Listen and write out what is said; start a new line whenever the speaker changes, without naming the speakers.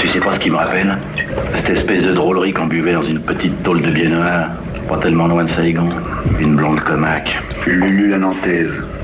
Tu sais pas ce qui me rappelle? Cette espèce de drôlerie qu'on buvait dans une petite tôle de biennois, pas tellement loin de Saigon. Une blonde comaque.
Lulu la Nantaise.